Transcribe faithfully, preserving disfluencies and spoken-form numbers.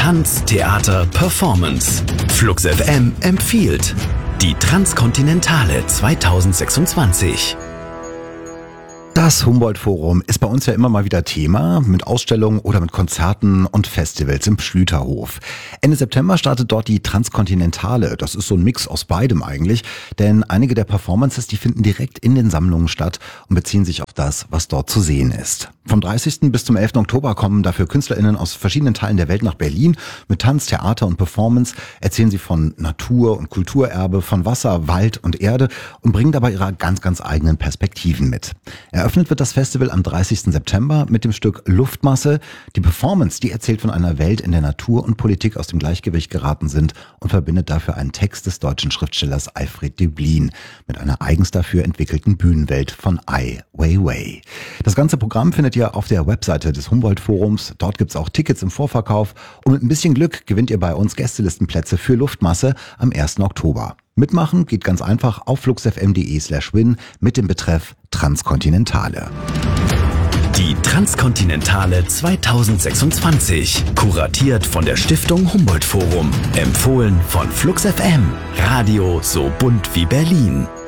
Tanz, Theater, Performance. Flux F M empfiehlt die Transkontinentale zweitausendsechsundzwanzig. Das Humboldt-Forum ist bei uns ja immer mal wieder Thema mit Ausstellungen oder mit Konzerten und Festivals im Schlüterhof. Ende September startet dort die Transkontinentale. Das ist so ein Mix aus beidem eigentlich, denn einige der Performances, die finden direkt in den Sammlungen statt und beziehen sich auf das, was dort zu sehen ist. Vom dreißigsten bis zum elften Oktober kommen dafür KünstlerInnen aus verschiedenen Teilen der Welt nach Berlin. Mit Tanz, Theater und Performance erzählen sie von Natur- und Kulturerbe, von Wasser, Wald und Erde und bringen dabei ihre ganz, ganz eigenen Perspektiven mit. Eröffnet wird das Festival am dreißigsten September mit dem Stück Luftmasse. Die Performance, die erzählt von einer Welt, in der Natur und Politik aus dem Gleichgewicht geraten sind und verbindet dafür einen Text des deutschen Schriftstellers Alfred Döblin mit einer eigens dafür entwickelten Bühnenwelt von Ai Weiwei. Das ganze Programm findet ihr auf der Webseite des Humboldt-Forums. Dort gibt's auch Tickets im Vorverkauf und mit ein bisschen Glück gewinnt ihr bei uns Gästelistenplätze für Luftmasse am ersten Oktober. Mitmachen geht ganz einfach auf fluxfm.de slash win mit dem Betreff Transkontinentale. Die Transkontinentale zweitausendsechsundzwanzig. Kuratiert von der Stiftung Humboldt Forum. Empfohlen von Flux F M. Radio so bunt wie Berlin.